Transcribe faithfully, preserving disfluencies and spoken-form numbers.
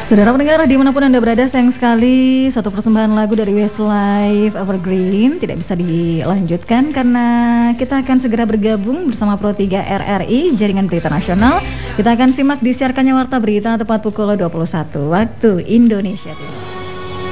Saudara pendengar dimanapun Anda berada, sayang sekali satu persembahan lagu dari Westlife Evergreen tidak bisa dilanjutkan karena kita akan segera bergabung bersama Pro tiga R R I Jaringan Berita Nasional. Kita akan simak disiarkannya Warta Berita tepat pukul dua puluh satu waktu Indonesia Timur.